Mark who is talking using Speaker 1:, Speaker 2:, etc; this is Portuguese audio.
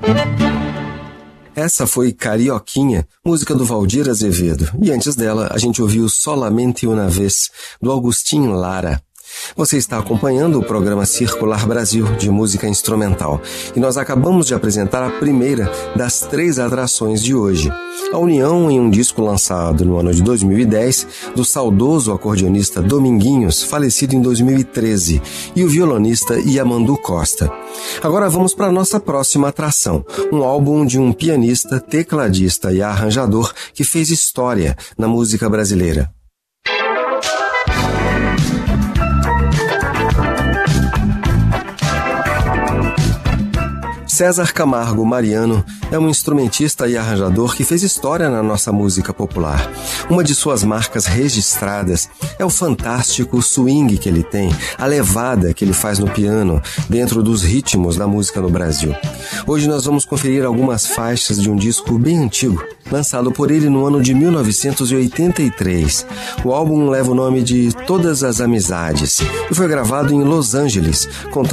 Speaker 1: Essa foi Carioquinha, música do Valdir Azevedo. E antes dela, a gente ouviu Solamente Una Vez, do Agustín Lara. Você está acompanhando o programa Circular Brasil de música instrumental. E nós acabamos de apresentar a primeira das 3 atrações de hoje. A união em um disco lançado no ano de 2010 do saudoso acordeonista Dominguinhos, falecido em 2013, e o violonista Yamandu Costa. Agora vamos para a nossa próxima atração, um álbum de um pianista, tecladista e arranjador que fez história na música brasileira. César Camargo Mariano é um instrumentista e arranjador que fez história na nossa música popular. Uma de suas marcas registradas é o fantástico swing que ele tem, a levada que ele faz no piano, dentro dos ritmos da música no Brasil. Hoje nós vamos conferir algumas faixas de um disco bem antigo, lançado por ele no ano de 1983. O álbum leva o nome de Todas as Amizades e foi gravado em Los Angeles, contando